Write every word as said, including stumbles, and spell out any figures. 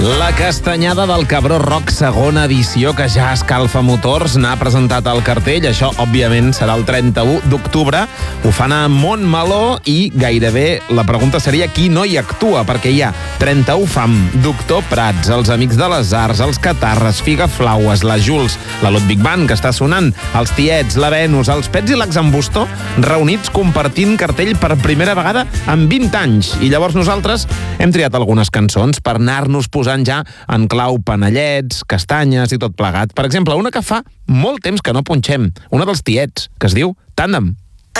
La castanyada del Cabró Rock, segona edició, que ja escalfa motors, n'ha presentat el cartell. Això, òbviament, serà el trenta-u d'octubre. Ho fan a Montmeló i gairebé la pregunta seria qui no hi actua, perquè hi ha trenta-u Fam, Doctor Prats, els Amics de les Arts, els Catarres, Figaflaues, la Jules, la Ludwig Band, que està sonant, els Tiets, la Venus, els Pets i l'Axambustó, reunits compartint cartell per primera vegada en vint anys. I llavors nosaltres hem triat algunes cançons per anar-nos posant ja en clau panellets, castanyes i tot plegat. Per exemple, una que fa molt temps que no punxem, una dels Tiets, que es diu Tàndem.